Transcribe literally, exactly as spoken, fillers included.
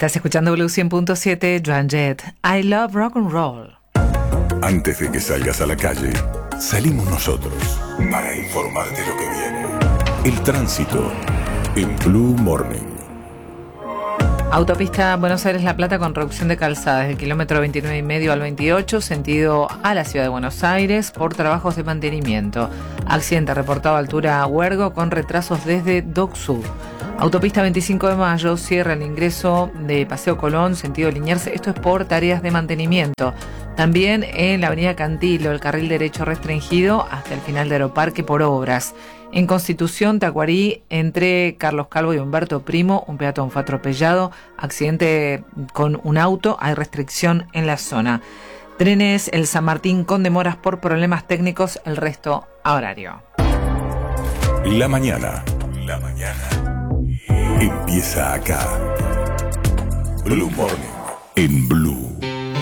Estás escuchando Blue cien punto siete, Joan Jett. I love rock and roll. Antes de que salgas a la calle, salimos nosotros para informarte lo que viene. El tránsito en Blue Morning. Autopista Buenos Aires-La Plata con reducción de calzada desde el kilómetro veintinueve y medio al veintiocho, sentido a la ciudad de Buenos Aires por trabajos de mantenimiento. Accidente reportado a altura Huergo con retrasos desde Dock Sud. Autopista veinticinco de mayo, cierra el ingreso de Paseo Colón, sentido Liniers, esto es por tareas de mantenimiento. También en la avenida Cantilo, el carril derecho restringido hasta el final de Aeroparque por obras. En Constitución, Tacuarí, entre Carlos Calvo y Humberto Primo, un peatón fue atropellado, accidente con un auto, hay restricción en la zona. Trenes El San Martín con demoras por problemas técnicos, el resto a horario. La mañana, la mañana empieza acá. Blue Morning en Blue.